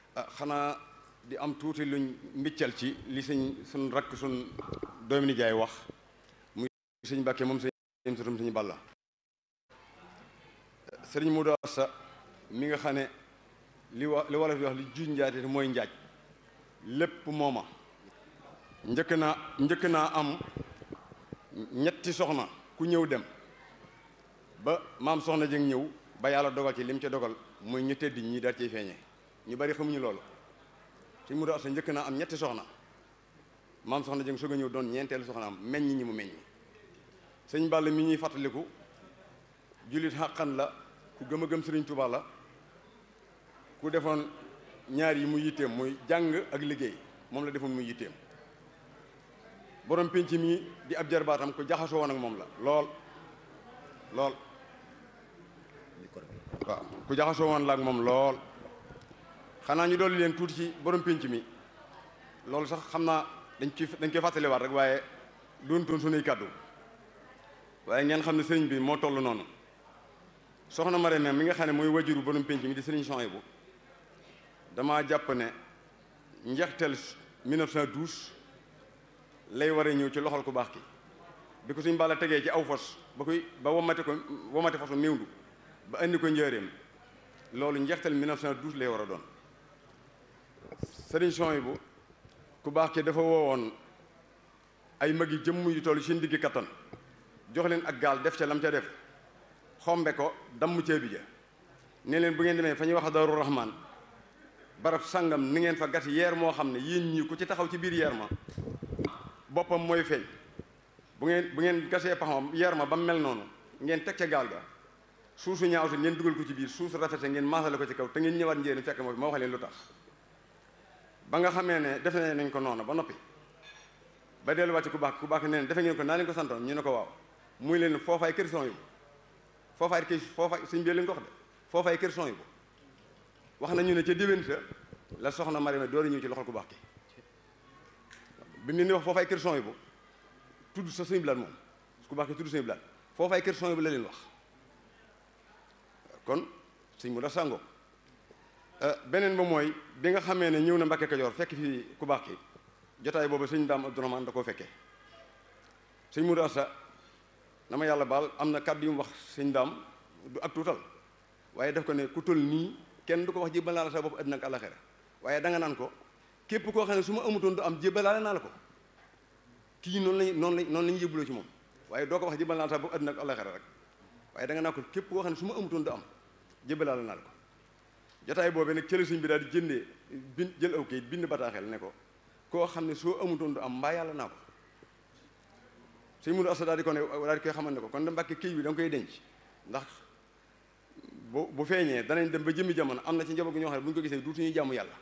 xanaa di am tuuti luñ mbiccal ci li suñ rakk suñ doomi nijaay wax muy sëñ Mbàkke moom sëñ sutum sëñ Balla. sëriñ Modou Asta mi nga xam ne li wolof di wax li juuj njaate mooy njaaj lépp mooma njëkk naa am ñetti soxna ku ñëw dem ba maam soxna jëng ñëw ba yàlla dogal ci lim ca dogal mooy ñu tëdd ñi daal ciy feeñee ñu bari xamuñu loolu. sëñ Modou Asta njëkk naa am ñetti soxna maam soxna jëng soog a ñëw doon ñeenteelu soxna am meññ ñi mu meññ. sëñ Balla mi ñuy fàttaliku jullit xàqan la ku gëm a gëm Sëriñ Tuubaa la ku defoon ñaar yi mu yitteem muy jàng ak liggéey moom la defoon muy yitteem. borom pénc mi di ab jarbaatam ku jaxasoo woon ak moom la lool waaw ku jaxasoo woon la ak moom lool. xanaa ñu dolli leen tuuti ci borom pénc mi loolu sax xam naa dañ koy fàttaliwaat rek waaye doontoon sunuy kàddu waaye ngeen xam ne sëriñ bi moo toll noonu. soxna Marème mi nga xam ne mooy wajuru borom pénc mi di sëriñ Souhaïbou damaa jàpp ne njeexteel 1912 lay waree ñëw ci loxol ku baax ki bi ko suñ Balla tegee ci aw fos ba womate fosu méwndu ba indi ko njëreem loolu njeexteel 1912 lay war a doon. sëriñ Souhaïbou ku baax ki dafa woowoon ay mag yi jëmm yu toll seen diggi kattan jox leen ak gaal def ca lam ca def xombe ko damm ceebi ja ne leen bu ngeen demee fa ñuy wax Daaru Rahman barab sàngam ni ngeen fa gas yeer moo xam ne yéen ñii ku ci taxaw ci biir yeer ma boppam mooy feeñ bu ngeen gasee paxam yeer ma ba mu mel noonu ngeen teg ca gaal ga suusu ñaaw si ngeen dugal ko ci biir suusu rafete ngeen maasale ko ci kaw te ngeen ñëwaat njéeri fekk ma wax leen lu tax. ba nga xamee ne defe nañ ko noonu ba noppi ba delluwaat ci ku baax ne defe ngeen ko naa leen ko santoon ñu ne ko waaw muy leen foofaay kër Souhaïbou foofaay suñ bi leen ko wax de foofaay kër Souhaïbou wax nañu ne ca déwén sa la soxna Marème door a ñëw ci loxol ku baax ki bi mu ne wax foofaay kër Souhaïbou tudd sa sëñ Bilane moom ku baax ki tudd sëñ Bilane foofaay kër Souhaïbou la leen wax kon sëñ mu da sàngoo beneen ba mooy bi nga xamee ne ñëw na Mbàkke Kajoor fekk fi ku baax ki jotaay boobu sëñ Daam Abdourahmane da koo fekkee sëñ Modou Asta dama yàlla baal am na kàddu yu mu wax sëñ Daam du ak tuutal waaye daf ko ne ku toll nii kenn du ko wax jébbal naa la sa bopp àddina ak àllaxira waaye da nga naan ko képp koo xam ne su ma amutoon du am jébbalaale naa la ko kii noonu lañ yëbbuloo ci moom waaye doo ko wax jébbal naa la sa bopp àddina ak àllaxira rek waaye da nga naan ko képp koo xam ne su ma amutoon du am jébbalaale naa la ko. jotaay boobee nag cëli suñ bi daal di jëndee jël aw kayit bind bataaxel ne ko koo xam ne soo amutoon du am mbaa yàlla naa ko. sëñ Modou Asta daal di koy xamal ne ko kon da Mbàkke kayit bi da nga koy denc ndax bu feeñee danañ dem ba jëmmi jamono am na ci njaboot gi ñoo xam ne bu ñu ko gisee duutuñuy jàmm yàlla.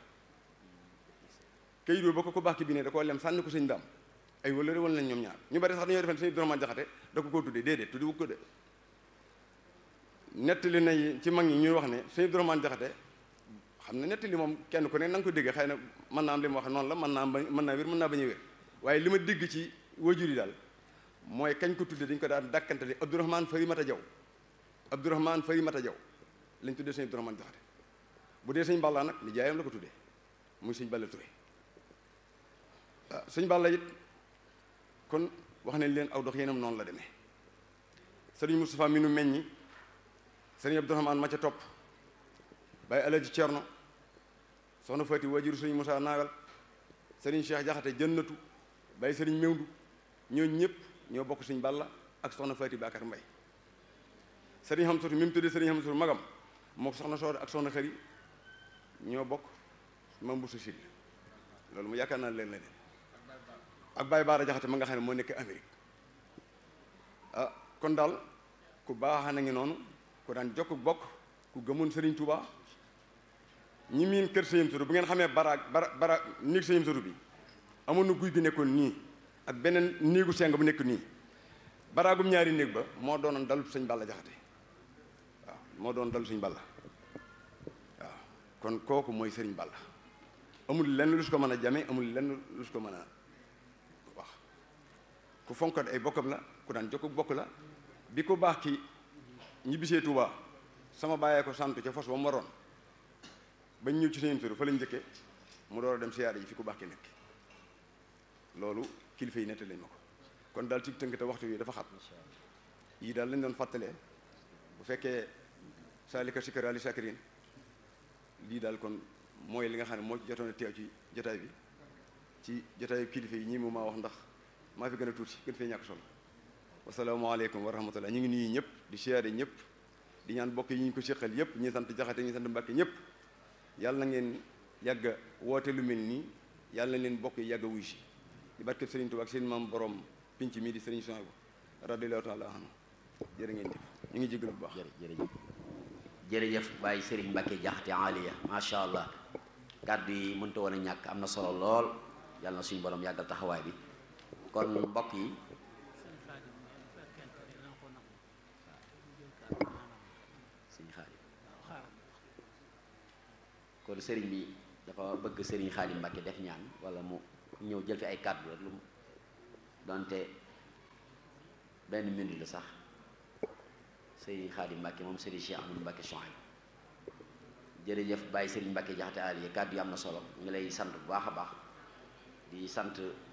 kayit boobu ba ko baax ki bi ne da koo lem sànni ko sëñ Daam ay wala réewal nañ ñoom ñaar ñu bari sax dañoo defen sëñ Abdourahmane Jaxate da ko tuddee déedéet tuddi wu ko de nettali na ci mag ñi ñuy wax ne sëñ Abdourahmane Jaxate xam ne nettali moom kenn ku ne na nga ko déggee xëy na mën naa am li mu wax noonu la mën naa wér mën naa bañ a wér waaye li ma dégg ci wajur yi daal mooy kañ ko tuddee dañ ko daan dàkkante Abdourahmane Farimata Jaw Abdourahmane Farimata Jaw lañ tuddee sëñ Abdourahmane Jaxate bu dee sëñ Balla nag ni jaayam la ko tuddee muy sëñ Balla Touré waaw sëñ Balla it kon wax nañ leen aw dox yéenam noonu la demee sëriñ Moustapha mi nu meññi sëriñ Abdourahmane ma ca topp Baye Alaji Cerno soxna Fati wajuru sëriñ Moussa Naagal sëriñ Cheikh Jaxate jënnatu Baye sëriñ Mewndu ñooñu ñëpp ñoo bokk sëñ Balla ak soxna Fati Bakar Mbay sëriñ Xamsatu mi mu tuddee sëriñ Xamsatu magam moo soxna Soode ak soxna Xari ñoo bokk mam bu sa sil loolu mu yaakaar naa leen ak Baye Baara Jaxate ma nga xam ne moo nekk Amérique ah kon daal ku baax na ngi noonu ku daan jokk bokk ku gëmoon Sëriñ Tuubaa ñi miin kër Sëñ Amsatu bu ngeen xamee bara néeg Sëñ Amsatu bi amoon na guy gi nekkoon nii ak beneen néegu seng bu nekk nii baraagum ñaari néeg ba moo doonoon dalu sëñ Balla Jaxate waaw moo doon dalu sëñ Balla waaw kon kooku mooy Sëriñ Balla amul lenn lu su ko mën a jame amul lenn lu su ko mën a wax ku fonkat ay bokkam la ku daan jokk bokk la bi ko baax ki ñibbisee Tuubaa sama bàyyee ko sant ca fos ba mu waroon bañ ñëw ci seen firu fa lañ njëkkee mu door a dem siyaare ji fi ku baax ki nekk loolu kilifa yi nettali lañ ma ko kon daal ci tënk te waxtu yi dafa xat yii daal lañ doon fàttalee bu fekkee saalika sikara li sakirin lii daal kon mooy li nga xam ne moo ci jotoon a teew ci jotaay bi ci jotaayu kilifa yi ñii mu maa wax ndax maa fi gën a tuuti gën fee ñàkk solo wasalaamaaleykum wa rahmatullah ñu ngi nuyu ñëpp di siyaare ñëpp di ñaan bokk yi ñu ko séqal yëpp ñi sant jaxate ñi sant mbàkke ñëpp yàlla na ngeen yàgg a woote lu mel nii yàlla na leen bokk yi yàgg a wuy si di barke Serigne Touba ak seen maam borom pinc mii di Serigne Souhaïbou radiyallahu taala anhu jërë ngeen jëf ñu ngi jégalu bu baax. jërëjëf Baye Serigne Mbacke Jaxate Aliya macha allah kàddu yi mënta woon a ñàkk am na solo lool yàlla na suñu borom yàggal taxawaay bi kon mbokk yi. kon sëriñ bi dafa bëgg sëriñ Xaadim Mbàkke def ñaan wala mu ñëw jël fi ay kàddu rek lu mu donte benn minute la sax sëriñ Xaadim Mbàkke moom sëriñ Cheikh Ahmadou Mbàkke Souhaïbou jërëjëf bàyyi sëriñ Mbàkke Jaxate Aliya kàddu yi am na solo ñu ngi lay sant bu baax a baax di sant